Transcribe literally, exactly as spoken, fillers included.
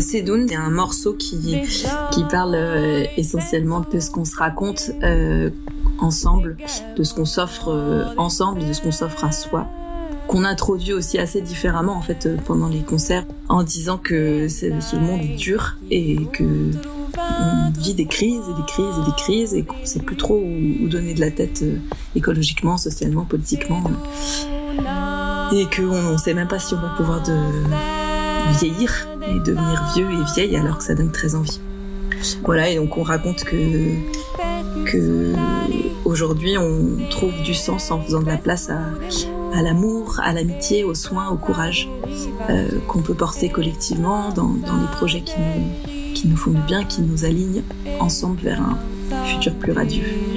Sedoun, c'est un morceau qui, qui parle euh, essentiellement de ce qu'on se raconte euh, ensemble, de ce qu'on s'offre euh, ensemble et de ce qu'on s'offre à soi, qu'on introduit aussi assez différemment en fait euh, pendant les concerts, en disant que c'est, ce monde est dur et que on vit des crises et des crises et des crises et qu'on sait plus trop où, où donner de la tête euh, écologiquement, socialement, politiquement, euh, et qu'on ne sait même pas si on va pouvoir de vieillir et devenir vieux et vieille alors que ça donne très envie. Voilà, et donc on raconte que, que aujourd'hui on trouve du sens en faisant de la place à, à l'amour, à l'amitié, aux soins, au courage euh, qu'on peut porter collectivement dans, dans les projets qui nous, qui nous font du bien, qui nous alignent ensemble vers un futur plus radieux.